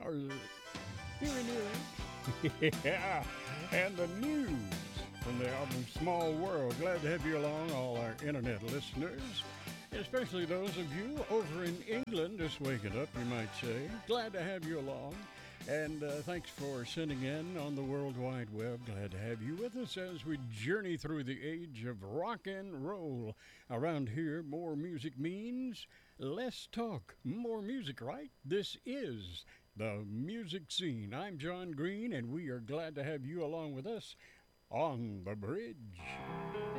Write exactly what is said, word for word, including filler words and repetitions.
Or Huey Newey. Yeah, and the news from the album Small World. Glad to have you along, all our internet listeners, especially those of you over in England just waking up, you might say. Glad to have you along. And uh, thanks for sending in on the World Wide Web. Glad to have you with us as we journey through the age of rock and roll. Around here, more music means less talk. More music, right? This is the music scene. I'm John Green, and we are glad to have you along with us on the bridge.